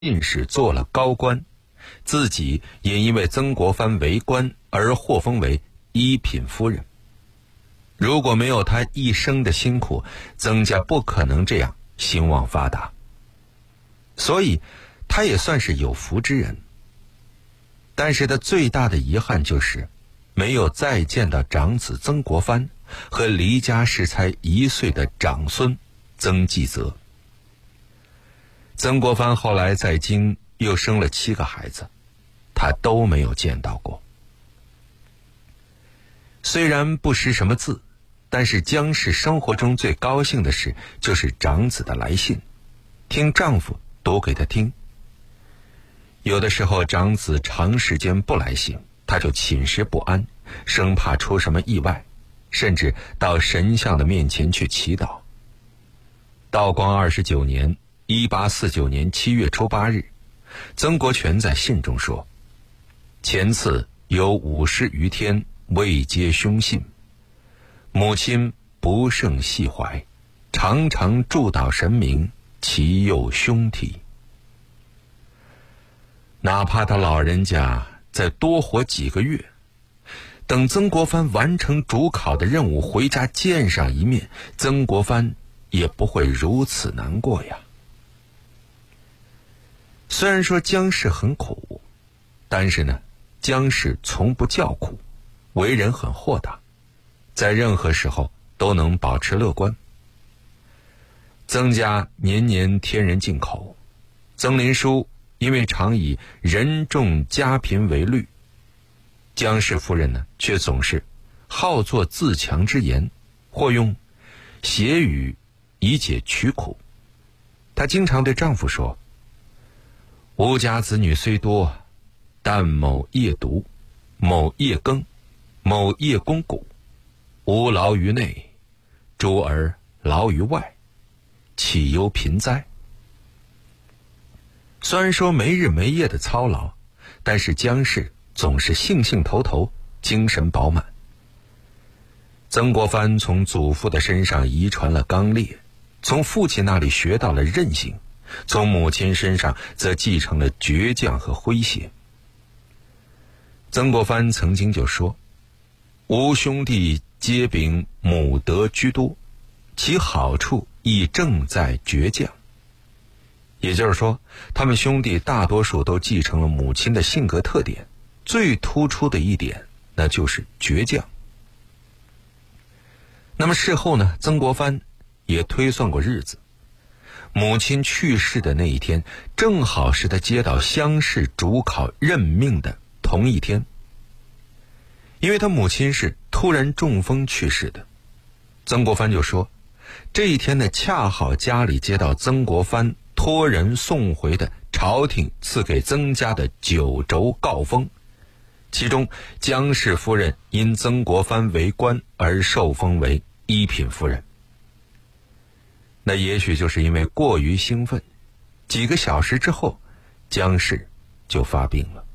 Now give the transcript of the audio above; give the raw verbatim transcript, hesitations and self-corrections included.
进士做了高官，自己也因为曾国藩为官而获封为一品夫人。如果没有他一生的辛苦，曾家不可能这样兴旺发达。所以他也算是有福之人。但是他最大的遗憾就是没有再见到长子曾国藩和离家时才一岁的长孙曾纪泽。曾国藩后来在京又生了七个孩子，他都没有见到过。虽然不识什么字，但是江氏生活中最高兴的事就是长子的来信，听丈夫读给他听。有的时候长子长时间不来信，他就寝食不安，生怕出什么意外，甚至到神像的面前去祈祷。道光二十九年一八四九年七月初八日，曾国荃在信中说：前次有五十余天未接兄信，母亲不胜系怀，常常祝祷神明祈佑兄体。哪怕他老人家再多活几个月，等曾国藩完成主考的任务回家见上一面，曾国藩也不会如此难过呀。虽然说江氏很苦，但是呢，江氏从不叫苦，为人很豁达，在任何时候都能保持乐观。曾家年年添人进口，曾林书因为常以人重家贫为虑，江氏夫人呢却总是好作自强之言，或用谐语以解曲苦。她经常对丈夫说：吾家子女虽多，但某夜读，某夜耕，某夜肱骨，吾劳于内，诸儿劳于外，岂忧贫哉？虽然说没日没夜的操劳，但是江氏总是兴兴头头，精神饱满。曾国藩从祖父的身上遗传了刚烈，从父亲那里学到了韧性，从母亲身上则继承了倔强和诙谐。曾国藩曾经就说：吾兄弟皆秉母德居多，其好处亦正在倔强。也就是说，他们兄弟大多数都继承了母亲的性格特点，最突出的一点那就是倔强。那么事后呢，曾国藩也推算过日子，母亲去世的那一天正好是他接到乡试主考任命的同一天。因为他母亲是突然中风去世的，曾国藩就说这一天呢恰好家里接到曾国藩托人送回的朝廷赐给曾家的九轴诰封，其中江氏夫人因曾国藩为官而受封为一品夫人。那也许就是因为过于兴奋，几个小时之后江氏就发病了。